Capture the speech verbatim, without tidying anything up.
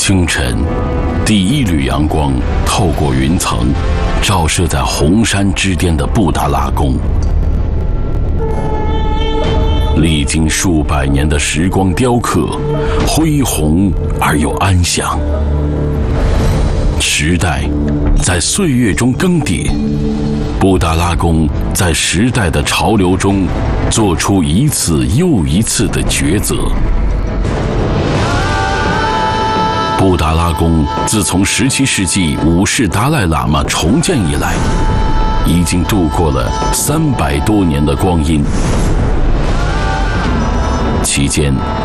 清晨，第一缕阳光透过云层，照射在红山之巅的布达拉宫。历经数百年的时光雕刻，恢宏而又安详。时代在岁月中更迭，布达拉宫在时代的潮流中做出一次又一次的抉择。布达拉宫自从十七世纪五世达赖喇嘛重建以来，已经度过了三百多年的光阴。期间